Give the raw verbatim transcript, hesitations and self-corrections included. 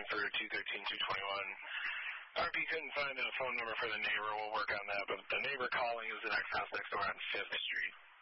for two thirteen, two twenty-one. R P couldn't find a phone number for the neighbor. We'll work on that. But the neighbor calling is the next house next door on fifth Street.